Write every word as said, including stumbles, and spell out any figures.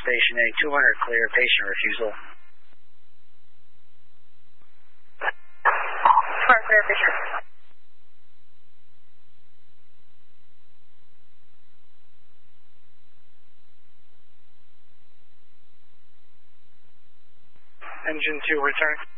station A two hundred clear, patient refusal. two hundred clear, patient. Engine two, return.